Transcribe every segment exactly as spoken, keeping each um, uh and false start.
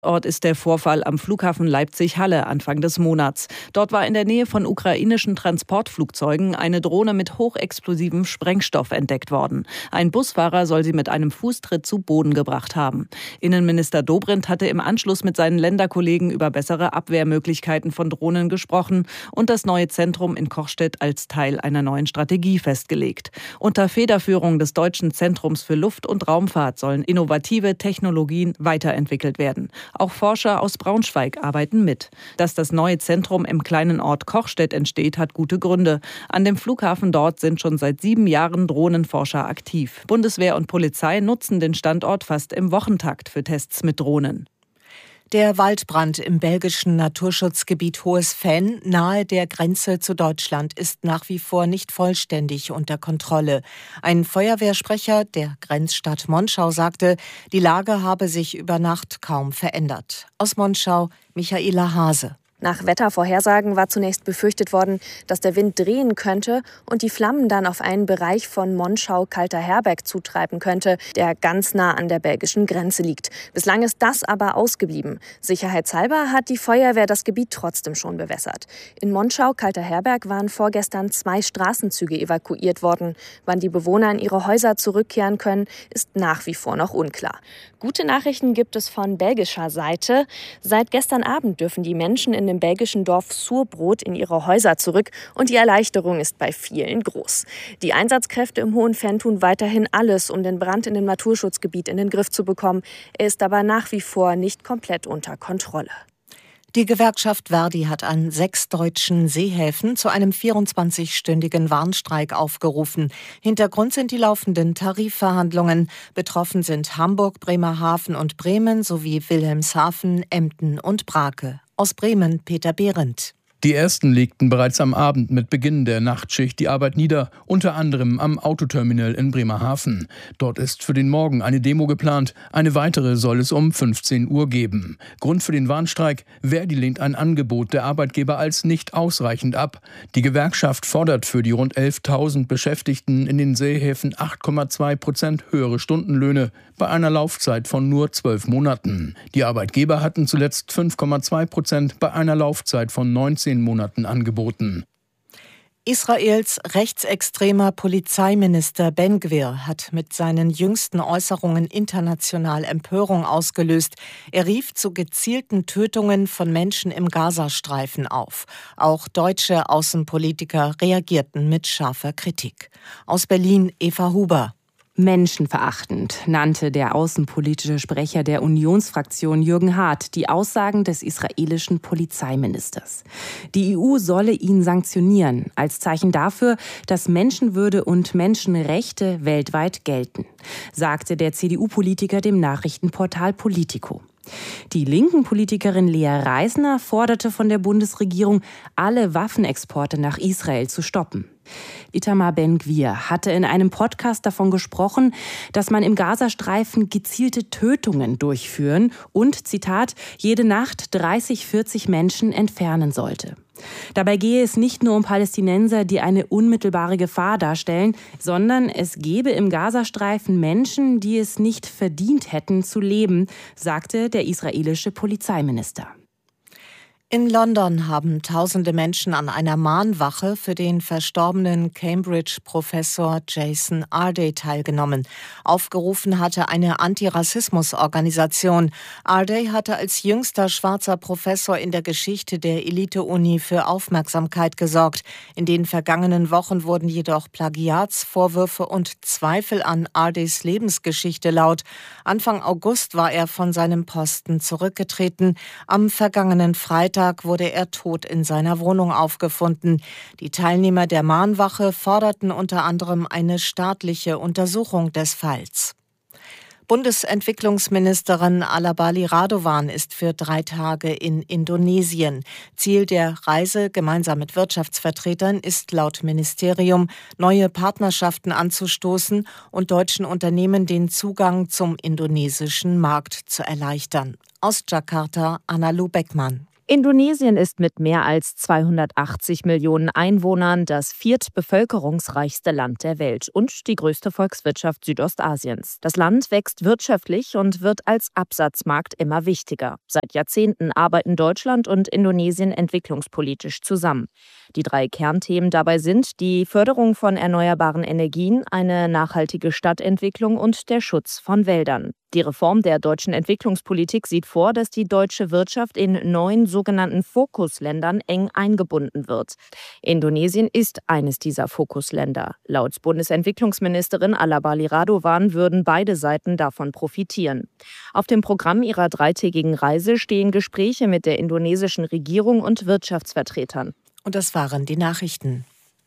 Ort ist der Vorfall am Flughafen Leipzig-Halle Anfang des Monats. Dort war in der Nähe von ukrainischen Transportflugzeugen eine Drohne mit hochexplosivem Sprengstoff entdeckt worden. Ein Busfahrer soll sie mit einem Fußtritt zu Boden gebracht haben. Innenminister Dobrindt hatte im Anschluss mit seinen Länderkollegen über bessere Abwehrmöglichkeiten von Drohnen gesprochen und das neue Zentrum in Kochstedt als Teil einer neuen Strategie festgelegt. Unter Federführung des Deutschen Zentrums für Luft- und Raumfahrt sollen innovative Technologien weiterentwickelt werden. Auch Forscher aus Braunschweig arbeiten mit. Dass das neue Zentrum im kleinen Ort Kochstedt entsteht, hat gute Gründe. An dem Flughafen dort sind schon seit sieben Jahren Drohnenforscher aktiv. Bundeswehr und Polizei nutzen den Standort fast im Wochentakt für Tests mit Drohnen. Der Waldbrand im belgischen Naturschutzgebiet Hohes Venn nahe der Grenze zu Deutschland ist nach wie vor nicht vollständig unter Kontrolle. Ein Feuerwehrsprecher der Grenzstadt Monschau sagte, die Lage habe sich über Nacht kaum verändert. Aus Monschau, Michaela Hase. Nach Wettervorhersagen war zunächst befürchtet worden, dass der Wind drehen könnte und die Flammen dann auf einen Bereich von Monschau-Kalter-Herberg zutreiben könnte, der ganz nah an der belgischen Grenze liegt. Bislang ist das aber ausgeblieben. Sicherheitshalber hat die Feuerwehr das Gebiet trotzdem schon bewässert. In Monschau-Kalter-Herberg waren vorgestern zwei Straßenzüge evakuiert worden. Wann die Bewohner in ihre Häuser zurückkehren können, ist nach wie vor noch unklar. Gute Nachrichten gibt es von belgischer Seite. Seit gestern Abend dürfen die Menschen in dem belgischen Dorf Surbrot in ihre Häuser zurück und die Erleichterung ist bei vielen groß. Die Einsatzkräfte im Hohen Venn tun weiterhin alles, um den Brand in dem Naturschutzgebiet in den Griff zu bekommen. Er ist aber nach wie vor nicht komplett unter Kontrolle. Die Gewerkschaft Verdi hat an sechs deutschen Seehäfen zu einem vierundzwanzigstündigen Warnstreik aufgerufen. Hintergrund sind die laufenden Tarifverhandlungen. Betroffen sind Hamburg, Bremerhaven und Bremen sowie Wilhelmshaven, Emden und Brake. Aus Bremen Peter Behrendt. Die ersten legten bereits am Abend mit Beginn der Nachtschicht die Arbeit nieder, unter anderem am Autoterminal in Bremerhaven. Dort ist für den Morgen eine Demo geplant, eine weitere soll es um fünfzehn Uhr geben. Grund für den Warnstreik: Verdi lehnt ein Angebot der Arbeitgeber als nicht ausreichend ab. Die Gewerkschaft fordert für die rund elftausend Beschäftigten in den Seehäfen acht Komma zwei Prozent höhere Stundenlöhne bei einer Laufzeit von nur zwölf Monaten. Die Arbeitgeber hatten zuletzt fünf Komma zwei Prozent bei einer Laufzeit von neunzehn Monaten angeboten. Israels rechtsextremer Polizeiminister Ben Gvir hat mit seinen jüngsten Äußerungen international Empörung ausgelöst. Er rief zu gezielten Tötungen von Menschen im Gazastreifen auf. Auch deutsche Außenpolitiker reagierten mit scharfer Kritik. Aus Berlin Eva Huber. Menschenverachtend nannte der außenpolitische Sprecher der Unionsfraktion Jürgen Hart die Aussagen des israelischen Polizeiministers. Die E U solle ihn sanktionieren, als Zeichen dafür, dass Menschenwürde und Menschenrechte weltweit gelten, sagte der C D U-Politiker dem Nachrichtenportal Politico. Die linken Politikerin Lea Reisner forderte von der Bundesregierung, alle Waffenexporte nach Israel zu stoppen. Itamar Ben-Gvir hatte in einem Podcast davon gesprochen, dass man im Gazastreifen gezielte Tötungen durchführen und, Zitat, jede Nacht dreißig, vierzig Menschen entfernen sollte. Dabei gehe es nicht nur um Palästinenser, die eine unmittelbare Gefahr darstellen, sondern es gebe im Gazastreifen Menschen, die es nicht verdient hätten zu leben, sagte der israelische Polizeiminister. In London haben tausende Menschen an einer Mahnwache für den verstorbenen Cambridge-Professor Jason Arday teilgenommen. Aufgerufen hatte eine Antirassismus-Organisation. Arday hatte als jüngster schwarzer Professor in der Geschichte der Elite-Uni für Aufmerksamkeit gesorgt. In den vergangenen Wochen wurden jedoch Plagiatsvorwürfe und Zweifel an Ardays Lebensgeschichte laut. Anfang August war er von seinem Posten zurückgetreten. Am vergangenen Freitag wurde er tot in seiner Wohnung aufgefunden. Die Teilnehmer der Mahnwache forderten unter anderem eine staatliche Untersuchung des Falls. Bundesentwicklungsministerin Alabali Radovan ist für drei Tage in Indonesien. Ziel der Reise, gemeinsam mit Wirtschaftsvertretern, ist laut Ministerium, neue Partnerschaften anzustoßen und deutschen Unternehmen den Zugang zum indonesischen Markt zu erleichtern. Aus Jakarta, Analu Beckmann. Indonesien ist mit mehr als zweihundertachtzig Millionen Einwohnern das viertbevölkerungsreichste Land der Welt und die größte Volkswirtschaft Südostasiens. Das Land wächst wirtschaftlich und wird als Absatzmarkt immer wichtiger. Seit Jahrzehnten arbeiten Deutschland und Indonesien entwicklungspolitisch zusammen. Die drei Kernthemen dabei sind die Förderung von erneuerbaren Energien, eine nachhaltige Stadtentwicklung und der Schutz von Wäldern. Die Reform der deutschen Entwicklungspolitik sieht vor, dass die deutsche Wirtschaft in neun sogenannten Fokusländern eng eingebunden wird. Indonesien ist eines dieser Fokusländer. Laut Bundesentwicklungsministerin Alabali Radovan würden beide Seiten davon profitieren. Auf dem Programm ihrer dreitägigen Reise stehen Gespräche mit der indonesischen Regierung und Wirtschaftsvertretern. Und das waren die Nachrichten.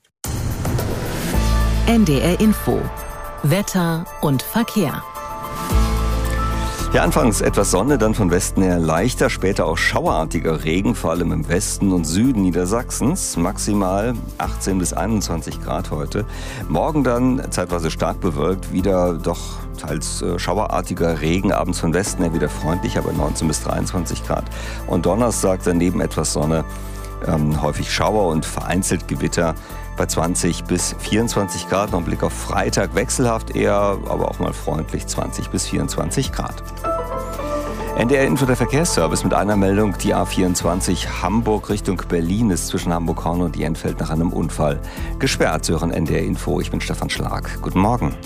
N D R Info. Wetter und Verkehr. Ja, anfangs etwas Sonne, dann von Westen her leichter, später auch schauerartiger Regen, vor allem im Westen und Süden Niedersachsens. Maximal achtzehn bis einundzwanzig Grad heute. Morgen dann zeitweise stark bewölkt, wieder doch teils äh, schauerartiger Regen, abends von Westen her wieder freundlich, aber neunzehn bis dreiundzwanzig Grad. Und Donnerstag daneben etwas Sonne, ähm, häufig Schauer und vereinzelt Gewitter bei zwanzig bis vierundzwanzig Grad. Noch ein Blick auf Freitag, wechselhaft eher, aber auch mal freundlich, zwanzig bis vierundzwanzig Grad. N D R Info, der Verkehrsservice mit einer Meldung. Die A vierundzwanzig Hamburg Richtung Berlin ist zwischen Hamburg-Horn und Jenfeld nach einem Unfall gesperrt. Sie hören N D R Info, ich bin Stefan Schlag. Guten Morgen.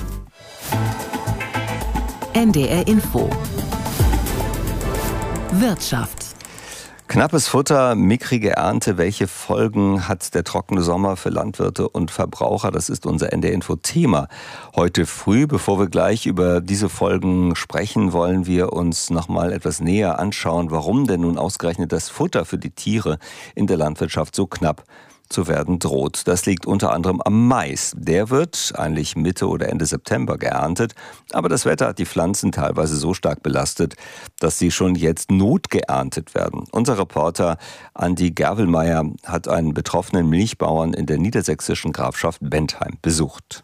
N D R Info. Wirtschaft. Knappes Futter, mickrige Ernte. Welche Folgen hat der trockene Sommer für Landwirte und Verbraucher? Das ist unser N D R-Info-Thema heute früh. Bevor wir gleich über diese Folgen sprechen, wollen wir uns noch mal etwas näher anschauen, warum denn nun ausgerechnet das Futter für die Tiere in der Landwirtschaft so knapp zu werden droht. Das liegt unter anderem am Mais. Der wird eigentlich Mitte oder Ende September geerntet, aber das Wetter hat die Pflanzen teilweise so stark belastet, dass sie schon jetzt notgeerntet werden. Unser Reporter Andi Gerwelmeier hat einen betroffenen Milchbauern in der niedersächsischen Grafschaft Bentheim besucht.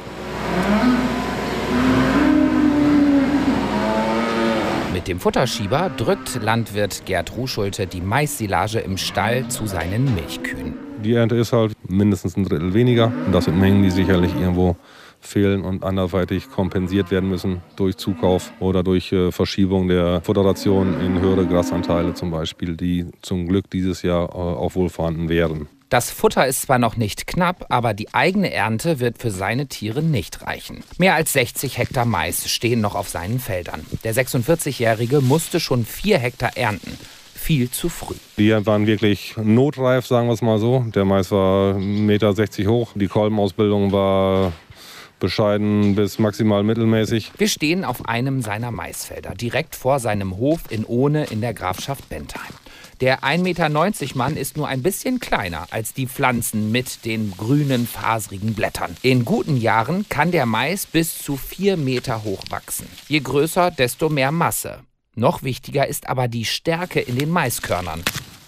Mit dem Futterschieber drückt Landwirt Gerd Ruhschulte die Maissilage im Stall zu seinen Milchkühen. Die Ernte ist halt mindestens ein Drittel weniger. Und das sind Mengen, die sicherlich irgendwo fehlen und anderweitig kompensiert werden müssen durch Zukauf oder durch äh, Verschiebung der Futterration in höhere Grasanteile zum Beispiel, die zum Glück dieses Jahr äh, auch wohl vorhanden wären. Das Futter ist zwar noch nicht knapp, aber die eigene Ernte wird für seine Tiere nicht reichen. Mehr als sechzig Hektar Mais stehen noch auf seinen Feldern. Der sechsundvierzigjährige musste schon vier Hektar ernten. Viel zu früh. Die waren wirklich notreif, sagen wir es mal so. Der Mais war eins Komma sechzig Meter hoch. Die Kolbenausbildung war bescheiden bis maximal mittelmäßig. Wir stehen auf einem seiner Maisfelder, direkt vor seinem Hof in Ohne in der Grafschaft Bentheim. Der ein Meter neunzig Mann ist nur ein bisschen kleiner als die Pflanzen mit den grünen, faserigen Blättern. In guten Jahren kann der Mais bis zu vier Meter hoch wachsen. Je größer, desto mehr Masse. Noch wichtiger ist aber die Stärke in den Maiskörnern.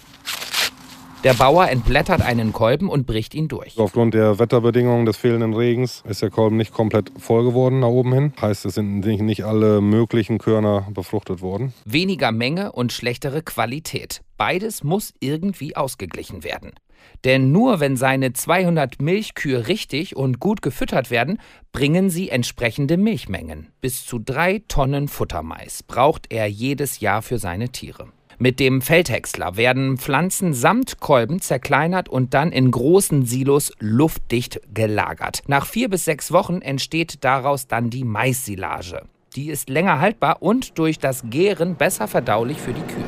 Der Bauer entblättert einen Kolben und bricht ihn durch. Aufgrund der Wetterbedingungen des fehlenden Regens ist der Kolben nicht komplett voll geworden nach oben hin. Heißt, es sind nicht alle möglichen Körner befruchtet worden. Weniger Menge und schlechtere Qualität. Beides muss irgendwie ausgeglichen werden. Denn nur wenn seine zweihundert Milchkühe richtig und gut gefüttert werden, bringen sie entsprechende Milchmengen. Bis zu drei Tonnen Futtermais braucht er jedes Jahr für seine Tiere. Mit dem Feldhäcksler werden Pflanzen samt Kolben zerkleinert und dann in großen Silos luftdicht gelagert. Nach vier bis sechs Wochen entsteht daraus dann die Maissilage. Die ist länger haltbar und durch das Gären besser verdaulich für die Kühe.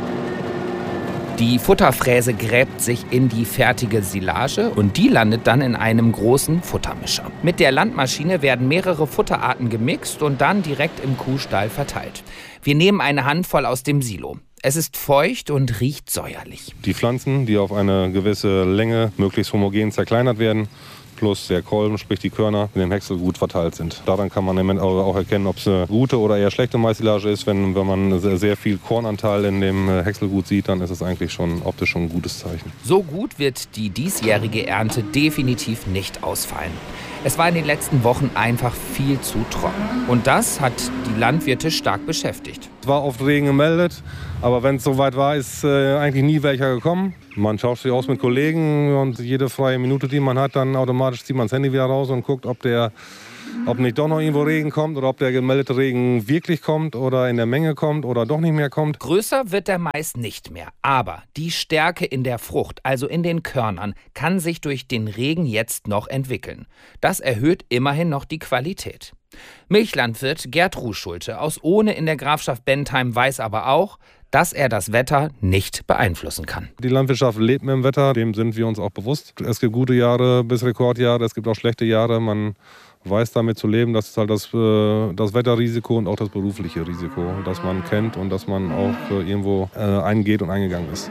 Die Futterfräse gräbt sich in die fertige Silage und die landet dann in einem großen Futtermischer. Mit der Landmaschine werden mehrere Futterarten gemixt und dann direkt im Kuhstall verteilt. Wir nehmen eine Handvoll aus dem Silo. Es ist feucht und riecht säuerlich. Die Pflanzen, die auf eine gewisse Länge möglichst homogen zerkleinert werden, plus der Kolben, sprich die Körner, in dem Häcksel gut verteilt sind. Daran kann man auch erkennen, ob es eine gute oder eher schlechte Maissilage ist. Wenn, wenn man sehr viel Kornanteil in dem Häckselgut sieht, dann ist es eigentlich schon optisch schon ein gutes Zeichen. So gut wird die diesjährige Ernte definitiv nicht ausfallen. Es war in den letzten Wochen einfach viel zu trocken. Und das hat die Landwirte stark beschäftigt. Es war oft Regen gemeldet, aber wenn es soweit war, ist äh, eigentlich nie welcher gekommen. Man tauscht sich aus mit Kollegen und jede freie Minute, die man hat, dann automatisch zieht man das Handy wieder raus und guckt, ob der Ob nicht doch noch irgendwo Regen kommt oder ob der gemeldete Regen wirklich kommt oder in der Menge kommt oder doch nicht mehr kommt. Größer wird der Mais nicht mehr, aber die Stärke in der Frucht, also in den Körnern, kann sich durch den Regen jetzt noch entwickeln. Das erhöht immerhin noch die Qualität. Milchlandwirt Gerd Ruhschulte aus Ohne in der Grafschaft Bentheim weiß aber auch, dass er das Wetter nicht beeinflussen kann. Die Landwirtschaft lebt mit dem Wetter, dem sind wir uns auch bewusst. Es gibt gute Jahre bis Rekordjahre, es gibt auch schlechte Jahre. Man weiß damit zu leben, das ist halt das, das Wetterrisiko und auch das berufliche Risiko, das man kennt und das man auch irgendwo eingeht und eingegangen ist.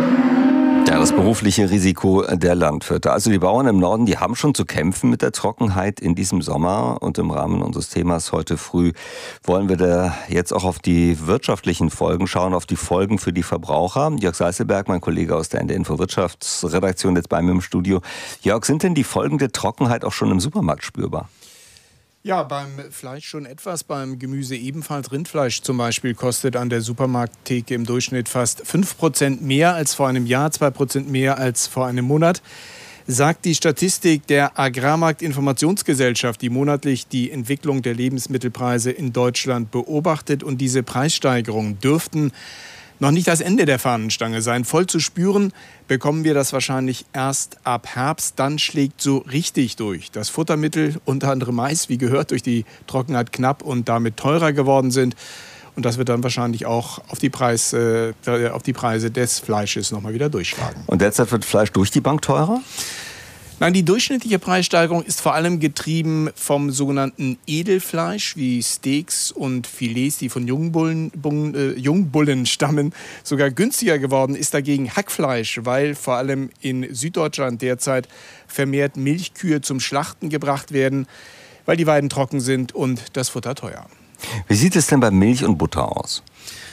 Ja, das berufliche Risiko der Landwirte. Also die Bauern im Norden, die haben schon zu kämpfen mit der Trockenheit in diesem Sommer. Und im Rahmen unseres Themas heute früh wollen wir da jetzt auch auf die wirtschaftlichen Folgen schauen, auf die Folgen für die Verbraucher. Jörg Seiselberg, mein Kollege aus der N D R Info Wirtschaftsredaktion, jetzt bei mir im Studio. Jörg, sind denn die Folgen der Trockenheit auch schon im Supermarkt spürbar? Ja, beim Fleisch schon etwas, beim Gemüse ebenfalls. Rindfleisch zum Beispiel kostet an der Supermarkttheke im Durchschnitt fast fünf Prozent mehr als vor einem Jahr, zwei Prozent mehr als vor einem Monat, sagt die Statistik der Agrarmarkt-Informationsgesellschaft, die monatlich die Entwicklung der Lebensmittelpreise in Deutschland beobachtet. Und diese Preissteigerungen dürften noch nicht das Ende der Fahnenstange sein. Voll zu spüren bekommen wir das wahrscheinlich erst ab Herbst. Dann schlägt so richtig durch. Das Futtermittel, unter anderem Mais, wie gehört, durch die Trockenheit knapp und damit teurer geworden sind. Und das wird dann wahrscheinlich auch auf die, Preis, äh, auf die Preise des Fleisches nochmal wieder durchschlagen. Und derzeit wird Fleisch durch die Bank teurer? Nein, die durchschnittliche Preissteigerung ist vor allem getrieben vom sogenannten Edelfleisch, wie Steaks und Filets, die von Jungbullen, Bullen, äh, Jungbullen stammen. Sogar günstiger geworden ist dagegen Hackfleisch, weil vor allem in Süddeutschland derzeit vermehrt Milchkühe zum Schlachten gebracht werden, weil die Weiden trocken sind und das Futter teuer. Wie sieht es denn bei Milch und Butter aus?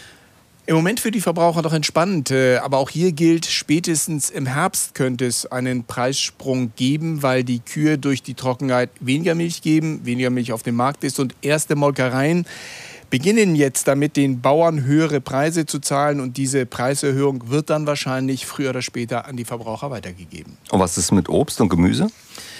Im Moment für die Verbraucher doch entspannend, aber auch hier gilt, spätestens im Herbst könnte es einen Preissprung geben, weil die Kühe durch die Trockenheit weniger Milch geben, weniger Milch auf dem Markt ist und erste Molkereien beginnen jetzt damit, den Bauern höhere Preise zu zahlen und diese Preiserhöhung wird dann wahrscheinlich früher oder später an die Verbraucher weitergegeben. Und was ist mit Obst und Gemüse?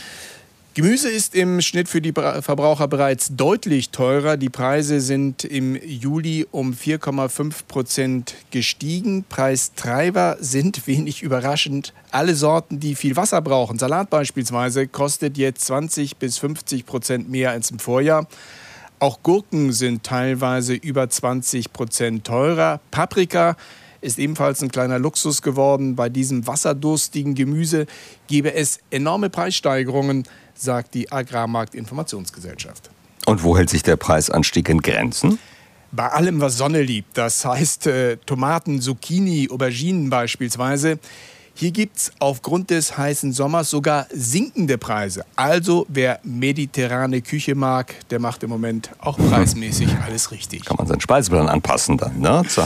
Gemüse ist im Schnitt für die Verbraucher bereits deutlich teurer. Die Preise sind im Juli um vier Komma fünf Prozent gestiegen. Preistreiber sind wenig überraschend alle Sorten, die viel Wasser brauchen. Salat beispielsweise kostet jetzt zwanzig bis fünfzig Prozent mehr als im Vorjahr. Auch Gurken sind teilweise über zwanzig Prozent teurer. Paprika ist ebenfalls ein kleiner Luxus geworden. Bei diesem wasserdurstigen Gemüse gebe es enorme Preissteigerungen, sagt die Agrarmarkt-Informationsgesellschaft. Und wo hält sich der Preisanstieg in Grenzen? Bei allem, was Sonne liebt. Das heißt äh, Tomaten, Zucchini, Auberginen beispielsweise. Hier gibt es aufgrund des heißen Sommers sogar sinkende Preise. Also wer mediterrane Küche mag, der macht im Moment auch preismäßig alles richtig. Kann man seinen Speiseplan anpassen dann, ne? zu,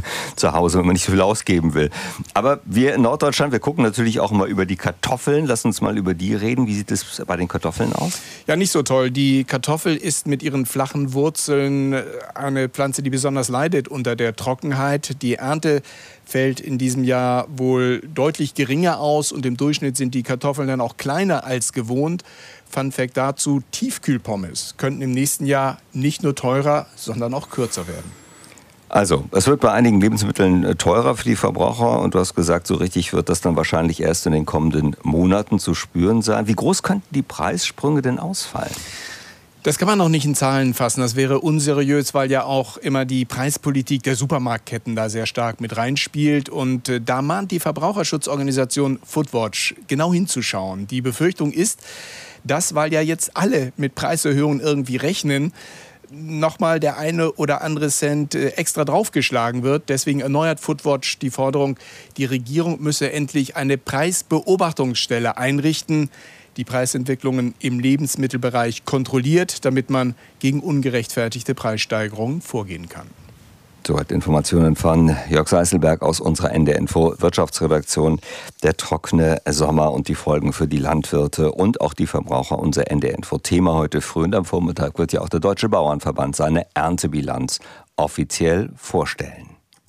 zu Hause, wenn man nicht so viel ausgeben will. Aber wir in Norddeutschland, wir gucken natürlich auch mal über die Kartoffeln. Lass uns mal über die reden. Wie sieht es bei den Kartoffeln aus? Ja, nicht so toll. Die Kartoffel ist mit ihren flachen Wurzeln eine Pflanze, die besonders leidet unter der Trockenheit. Die Ernte fällt in diesem Jahr wohl deutlich geringer aus und im Durchschnitt sind die Kartoffeln dann auch kleiner als gewohnt. Fun Fact dazu, Tiefkühlpommes könnten im nächsten Jahr nicht nur teurer, sondern auch kürzer werden. Also, es wird bei einigen Lebensmitteln teurer für die Verbraucher und du hast gesagt, so richtig wird das dann wahrscheinlich erst in den kommenden Monaten zu spüren sein. Wie groß könnten die Preissprünge denn ausfallen? Das kann man noch nicht in Zahlen fassen. Das wäre unseriös, weil ja auch immer die Preispolitik der Supermarktketten da sehr stark mit reinspielt. Und äh, da mahnt die Verbraucherschutzorganisation Foodwatch genau hinzuschauen. Die Befürchtung ist, dass, weil ja jetzt alle mit Preiserhöhungen irgendwie rechnen, nochmal der eine oder andere Cent äh, extra draufgeschlagen wird. Deswegen erneuert Foodwatch die Forderung, die Regierung müsse endlich eine Preisbeobachtungsstelle einrichten, die Preisentwicklungen im Lebensmittelbereich kontrolliert, damit man gegen ungerechtfertigte Preissteigerungen vorgehen kann. Soweit Informationen von Jörg Seißelberg aus unserer N D R Info Wirtschaftsredaktion. Der trockene Sommer und die Folgen für die Landwirte und auch die Verbraucher. Unser N D R Info Thema heute früh und am Vormittag wird ja auch der Deutsche Bauernverband seine Erntebilanz offiziell vorstellen.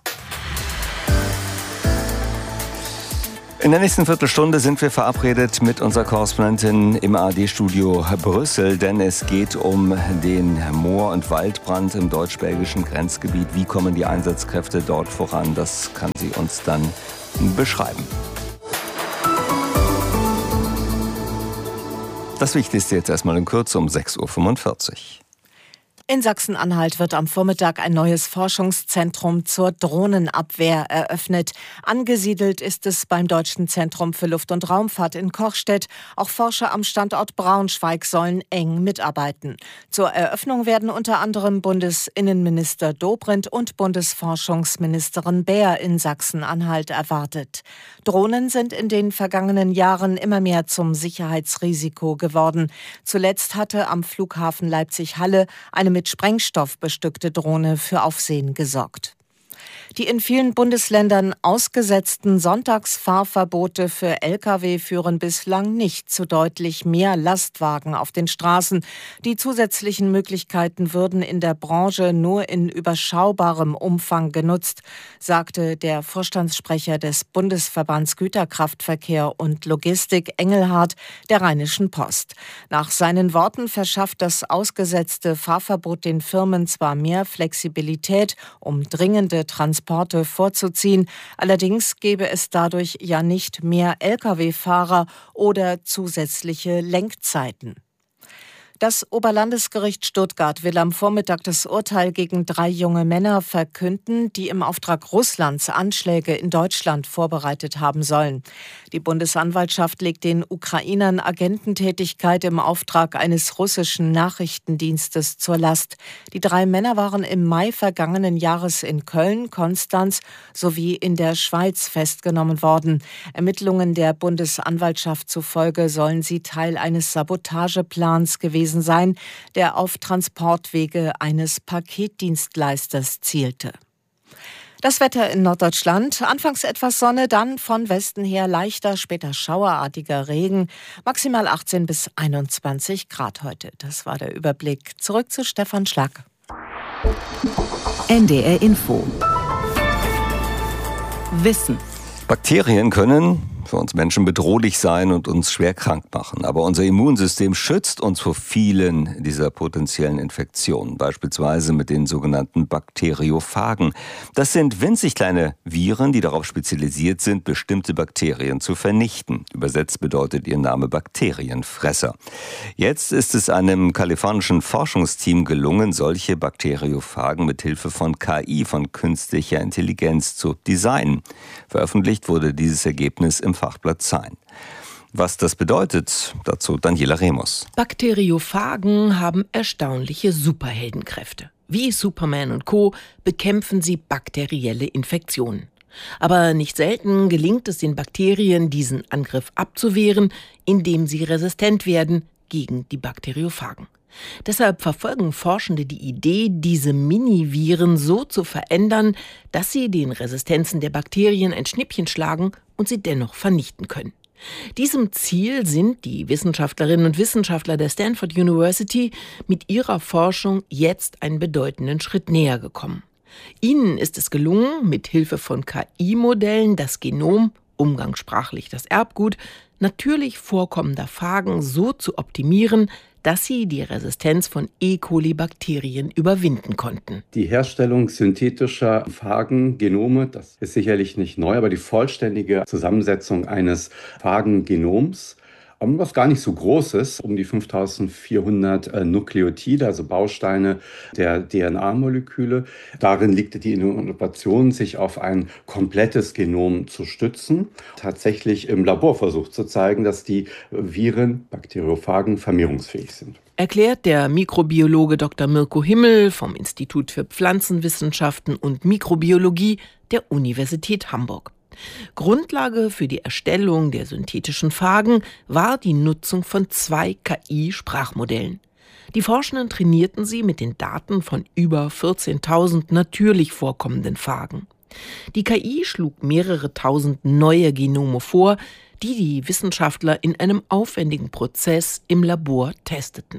In der nächsten Viertelstunde sind wir verabredet mit unserer Korrespondentin im A R D-Studio Brüssel, denn es geht um den Moor- und Waldbrand im deutsch-belgischen Grenzgebiet. Wie kommen die Einsatzkräfte dort voran? Das kann sie uns dann beschreiben. Das Wichtigste jetzt erstmal in Kürze um sechs Uhr fünfundvierzig. In Sachsen-Anhalt wird am Vormittag ein neues Forschungszentrum zur Drohnenabwehr eröffnet. Angesiedelt ist es beim Deutschen Zentrum für Luft- und Raumfahrt in Kochstedt. Auch Forscher am Standort Braunschweig sollen eng mitarbeiten. Zur Eröffnung werden unter anderem Bundesinnenminister Dobrindt und Bundesforschungsministerin Baer in Sachsen-Anhalt erwartet. Drohnen sind in den vergangenen Jahren immer mehr zum Sicherheitsrisiko geworden. Zuletzt hatte am Flughafen Leipzig-Halle eine mit Sprengstoff bestückte Drohne für Aufsehen gesorgt. Die in vielen Bundesländern ausgesetzten Sonntagsfahrverbote für L K W führen bislang nicht zu deutlich mehr Lastwagen auf den Straßen. Die zusätzlichen Möglichkeiten würden in der Branche nur in überschaubarem Umfang genutzt, sagte der Vorstandssprecher des Bundesverbands Güterkraftverkehr und Logistik Engelhardt der Rheinischen Post. Nach seinen Worten verschafft das ausgesetzte Fahrverbot den Firmen zwar mehr Flexibilität, um dringende Transporte vorzuziehen. Allerdings gäbe es dadurch ja nicht mehr L K W-Fahrer oder zusätzliche Lenkzeiten. Das Oberlandesgericht Stuttgart will am Vormittag das Urteil gegen drei junge Männer verkünden, die im Auftrag Russlands Anschläge in Deutschland vorbereitet haben sollen. Die Bundesanwaltschaft legt den Ukrainern Agententätigkeit im Auftrag eines russischen Nachrichtendienstes zur Last. Die drei Männer waren im Mai vergangenen Jahres in Köln, Konstanz sowie in der Schweiz festgenommen worden. Ermittlungen der Bundesanwaltschaft zufolge sollen sie Teil eines Sabotageplans gewesen sein, der auf Transportwege eines Paketdienstleisters zielte. Das Wetter in Norddeutschland. Anfangs etwas Sonne, dann von Westen her leichter, später schauerartiger Regen. Maximal achtzehn bis einundzwanzig Grad heute. Das war der Überblick. Zurück zu Stefan Schlag. N D R Info. Wissen. Bakterien können für uns Menschen bedrohlich sein und uns schwer krank machen. Aber unser Immunsystem schützt uns vor vielen dieser potenziellen Infektionen, beispielsweise mit den sogenannten Bakteriophagen. Das sind winzig kleine Viren, die darauf spezialisiert sind, bestimmte Bakterien zu vernichten. Übersetzt bedeutet ihr Name Bakterienfresser. Jetzt ist es einem kalifornischen Forschungsteam gelungen, solche Bakteriophagen mit Hilfe von K I, von künstlicher Intelligenz, zu designen. Veröffentlicht wurde dieses Ergebnis im Fachblatt Science. Was das bedeutet, dazu Daniela Remus. Bakteriophagen haben erstaunliche Superheldenkräfte. Wie Superman und Co. bekämpfen sie bakterielle Infektionen. Aber nicht selten gelingt es den Bakterien, diesen Angriff abzuwehren, indem sie resistent werden gegen die Bakteriophagen. Deshalb verfolgen Forschende die Idee, diese Mini-Viren so zu verändern, dass sie den Resistenzen der Bakterien ein Schnippchen schlagen und sie dennoch vernichten können. Diesem Ziel sind die Wissenschaftlerinnen und Wissenschaftler der Stanford University mit ihrer Forschung jetzt einen bedeutenden Schritt näher gekommen. Ihnen ist es gelungen, mit Hilfe von K I-Modellen das Genom, umgangssprachlich das Erbgut, natürlich vorkommender Phagen so zu optimieren, dass sie die Resistenz von E. coli-Bakterien überwinden konnten. Die Herstellung synthetischer Phagengenome, das ist sicherlich nicht neu, aber die vollständige Zusammensetzung eines Phagengenoms, was gar nicht so groß ist, um die fünftausendvierhundert äh, Nukleotide, also Bausteine der D N A-Moleküle. Darin liegt die Innovation, sich auf ein komplettes Genom zu stützen. Tatsächlich im Laborversuch zu zeigen, dass die Viren, Bakteriophagen, vermehrungsfähig sind. Erklärt der Mikrobiologe Doktor Mirko Himmel vom Institut für Pflanzenwissenschaften und Mikrobiologie der Universität Hamburg. Grundlage für die Erstellung der synthetischen Phagen war die Nutzung von zwei K I-Sprachmodellen. Die Forschenden trainierten sie mit den Daten von über vierzehntausend natürlich vorkommenden Phagen. Die K I schlug mehrere tausend neue Genome vor, die die Wissenschaftler in einem aufwendigen Prozess im Labor testeten.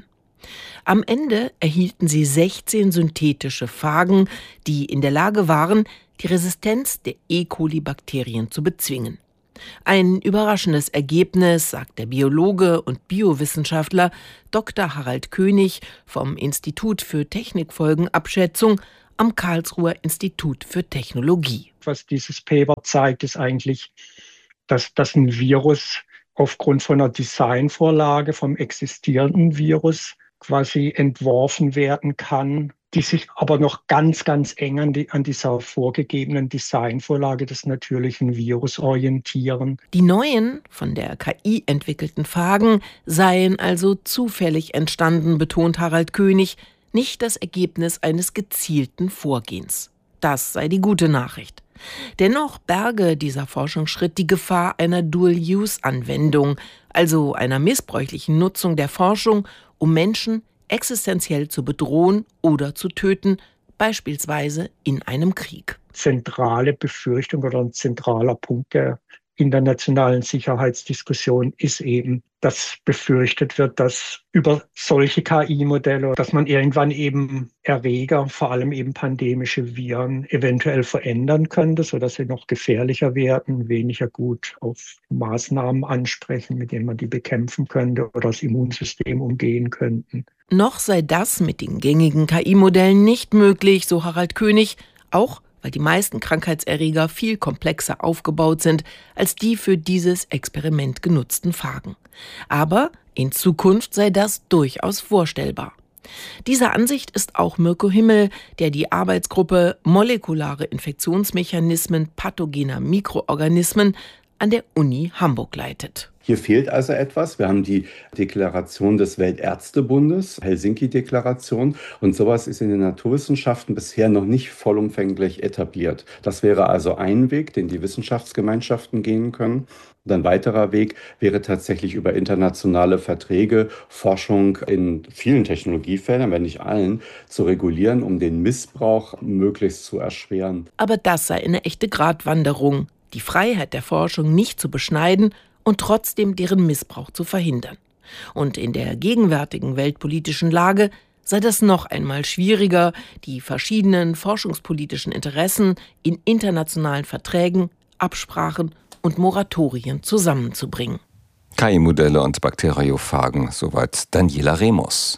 Am Ende erhielten sie sechzehn synthetische Phagen, die in der Lage waren, die Resistenz der E. coli-Bakterien zu bezwingen. Ein überraschendes Ergebnis, sagt der Biologe und Biowissenschaftler Doktor Harald König vom Institut für Technikfolgenabschätzung am Karlsruher Institut für Technologie. Was dieses Paper zeigt, ist eigentlich, dass, dass ein Virus aufgrund von einer Designvorlage vom existierenden Virus quasi entworfen werden kann, die sich aber noch ganz, ganz eng an, die, an dieser vorgegebenen Designvorlage des natürlichen Virus orientieren. Die neuen, von der K I entwickelten Phagen seien also zufällig entstanden, betont Harald König, nicht das Ergebnis eines gezielten Vorgehens. Das sei die gute Nachricht. Dennoch berge dieser Forschungsschritt die Gefahr einer Dual-Use-Anwendung, also einer missbräuchlichen Nutzung der Forschung, um Menschen existenziell zu bedrohen oder zu töten, beispielsweise in einem Krieg. Zentrale Befürchtung oder ein zentraler Punkt der internationalen Sicherheitsdiskussion ist eben, dass befürchtet wird, dass über solche K I-Modelle, dass man irgendwann eben Erreger, vor allem eben pandemische Viren, eventuell verändern könnte, sodass sie noch gefährlicher werden, weniger gut auf Maßnahmen ansprechen, mit denen man die bekämpfen könnte oder das Immunsystem umgehen könnten. Noch sei das mit den gängigen K I-Modellen nicht möglich, so Harald König, auch weil die meisten Krankheitserreger viel komplexer aufgebaut sind als die für dieses Experiment genutzten Phagen. Aber in Zukunft sei das durchaus vorstellbar. Dieser Ansicht ist auch Mirko Himmel, der die Arbeitsgruppe Molekulare Infektionsmechanismen pathogener Mikroorganismen an der Uni Hamburg leitet. Hier fehlt also etwas. Wir haben die Deklaration des Weltärztebundes, Helsinki-Deklaration, und sowas ist in den Naturwissenschaften bisher noch nicht vollumfänglich etabliert. Das wäre also ein Weg, den die Wissenschaftsgemeinschaften gehen können. Und ein weiterer Weg wäre tatsächlich über internationale Verträge Forschung in vielen Technologiefeldern, wenn nicht allen, zu regulieren, um den Missbrauch möglichst zu erschweren. Aber das sei eine echte Gratwanderung, die Freiheit der Forschung nicht zu beschneiden und trotzdem deren Missbrauch zu verhindern. Und in der gegenwärtigen weltpolitischen Lage sei das noch einmal schwieriger, die verschiedenen forschungspolitischen Interessen in internationalen Verträgen, Absprachen und Moratorien zusammenzubringen. K I-Modelle und Bakteriophagen, soweit Daniela Remus.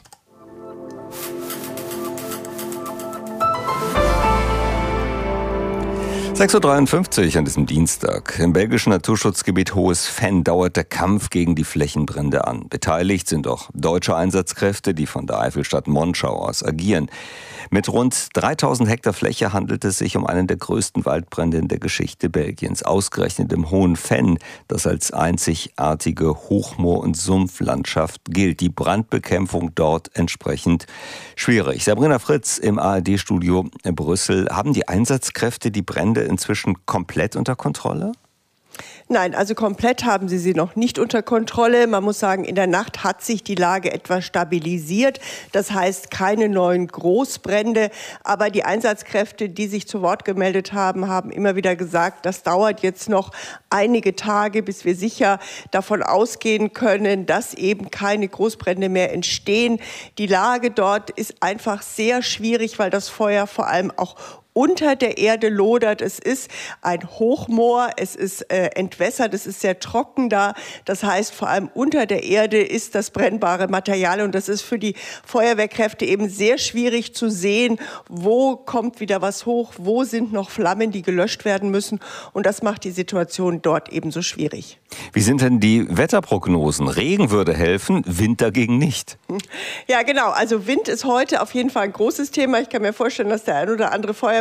sechs Uhr dreiundfünfzig an diesem Dienstag. Im belgischen Naturschutzgebiet Hohes Venn dauert der Kampf gegen die Flächenbrände an. Beteiligt sind auch deutsche Einsatzkräfte, die von der Eifelstadt Monschau aus agieren. Mit rund dreitausend Hektar Fläche handelt es sich um einen der größten Waldbrände in der Geschichte Belgiens. Ausgerechnet im Hohen Venn, das als einzigartige Hochmoor- und Sumpflandschaft gilt. Die Brandbekämpfung dort entsprechend schwierig. Sabrina Fritz im A R D-Studio Brüssel. Haben die Einsatzkräfte die Brände inzwischen komplett unter Kontrolle? Nein, also komplett haben sie sie noch nicht unter Kontrolle. Man muss sagen, in der Nacht hat sich die Lage etwas stabilisiert. Das heißt, keine neuen Großbrände. Aber die Einsatzkräfte, die sich zu Wort gemeldet haben, haben immer wieder gesagt, das dauert jetzt noch einige Tage, bis wir sicher davon ausgehen können, dass eben keine Großbrände mehr entstehen. Die Lage dort ist einfach sehr schwierig, weil das Feuer vor allem auch unter der Erde lodert. Es ist ein Hochmoor, es ist äh, entwässert, es ist sehr trocken da. Das heißt, vor allem unter der Erde ist das brennbare Material und das ist für die Feuerwehrkräfte eben sehr schwierig zu sehen, wo kommt wieder was hoch, wo sind noch Flammen, die gelöscht werden müssen, und das macht die Situation dort eben so schwierig. Wie sind denn die Wetterprognosen? Regen würde helfen, Wind dagegen nicht. Ja, genau. Also Wind ist heute auf jeden Fall ein großes Thema. Ich kann mir vorstellen, dass der ein oder andere Feuerwehr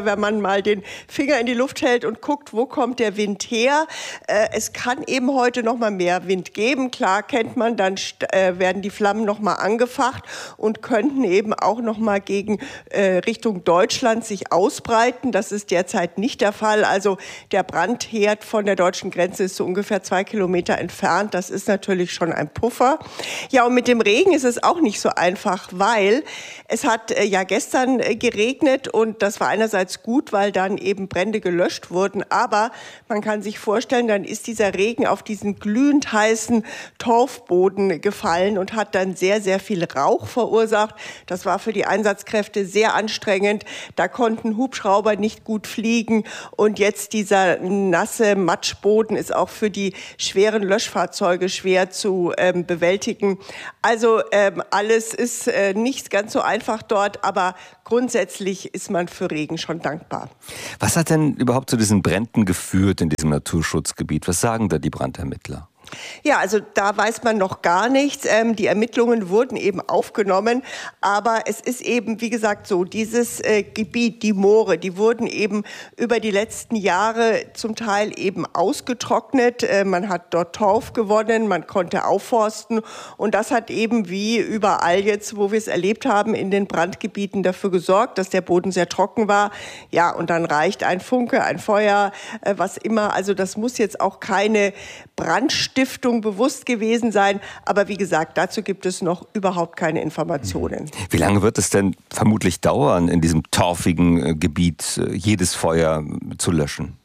wenn man mal den Finger in die Luft hält und guckt, wo kommt der Wind her. Äh, es kann eben heute noch mal mehr Wind geben. Klar kennt man, dann äh, werden die Flammen noch mal angefacht und könnten eben auch noch mal gegen äh, Richtung Deutschland sich ausbreiten. Das ist derzeit nicht der Fall. Also der Brandherd von der deutschen Grenze ist so ungefähr zwei Kilometer entfernt. Das ist natürlich schon ein Puffer. Ja, und mit dem Regen ist es auch nicht so einfach, weil es hat äh, ja gestern äh, geregnet und das war einerseits gut, weil dann eben Brände gelöscht wurden. Aber man kann sich vorstellen, dann ist dieser Regen auf diesen glühend heißen Torfboden gefallen und hat dann sehr, sehr viel Rauch verursacht. Das war für die Einsatzkräfte sehr anstrengend. Da konnten Hubschrauber nicht gut fliegen und jetzt dieser nasse Matschboden ist auch für die schweren Löschfahrzeuge schwer zu ähm, bewältigen. Also ähm, alles ist äh, nicht ganz so einfach dort, aber grundsätzlich ist man für Regen schon dankbar. Was hat denn überhaupt zu diesen Bränden geführt in diesem Naturschutzgebiet? Was sagen da die Brandermittler? Ja, also da weiß man noch gar nichts. Ähm, die Ermittlungen wurden eben aufgenommen, aber es ist eben, wie gesagt, so, dieses äh, Gebiet, die Moore, die wurden eben über die letzten Jahre zum Teil eben ausgetrocknet. Äh, man hat dort Torf gewonnen, man konnte aufforsten und das hat eben wie überall jetzt, wo wir es erlebt haben, in den Brandgebieten dafür gesorgt, dass der Boden sehr trocken war. Ja, und dann reicht ein Funke, ein Feuer, äh, was immer. Also das muss jetzt auch keine Brandstiftung Stiftung bewusst gewesen sein. Aber wie gesagt, dazu gibt es noch überhaupt keine Informationen. Wie lange wird es denn vermutlich dauern, in diesem torfigen Gebiet jedes Feuer zu löschen?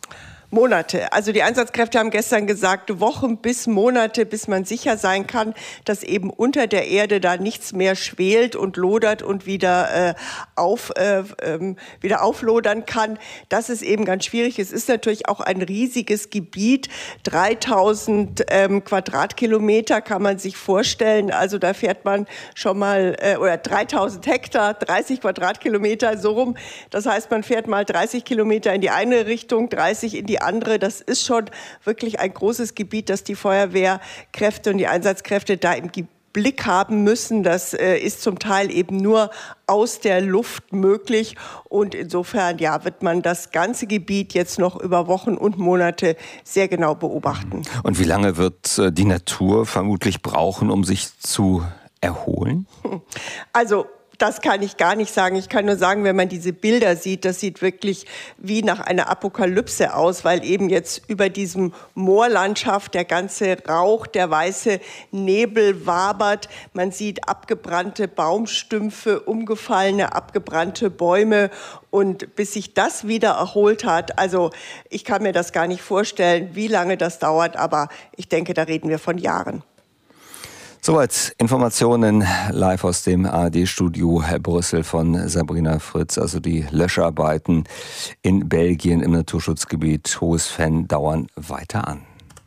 Monate. Also die Einsatzkräfte haben gestern gesagt, Wochen bis Monate, bis man sicher sein kann, dass eben unter der Erde da nichts mehr schwelt und lodert und wieder, äh, auf, äh, ähm, wieder auflodern kann. Das ist eben ganz schwierig. Es ist natürlich auch ein riesiges Gebiet. dreitausend ähm, Quadratkilometer kann man sich vorstellen. Also da fährt man schon mal, äh, oder dreitausend Hektar, dreißig Quadratkilometer, so rum. Das heißt, man fährt mal dreißig Kilometer in die eine Richtung, dreißig in die andere. Das ist schon wirklich ein großes Gebiet, das die Feuerwehrkräfte und die Einsatzkräfte da im Blick haben müssen. Das äh, ist zum Teil eben nur aus der Luft möglich. Und insofern ja, wird man das ganze Gebiet jetzt noch über Wochen und Monate sehr genau beobachten. Und wie lange wird äh, die Natur vermutlich brauchen, um sich zu erholen? Also das kann ich gar nicht sagen. Ich kann nur sagen, wenn man diese Bilder sieht, das sieht wirklich wie nach einer Apokalypse aus, weil eben jetzt über diesem Moorlandschaft der ganze Rauch, der weiße Nebel wabert. Man sieht abgebrannte Baumstümpfe, umgefallene, abgebrannte Bäume. Und bis sich das wieder erholt hat, also ich kann mir das gar nicht vorstellen, wie lange das dauert, aber ich denke, da reden wir von Jahren. Soweit Informationen live aus dem A R D-Studio Brüssel von Sabrina Fritz. Also die Löscharbeiten in Belgien im Naturschutzgebiet Hohes Venn dauern weiter an.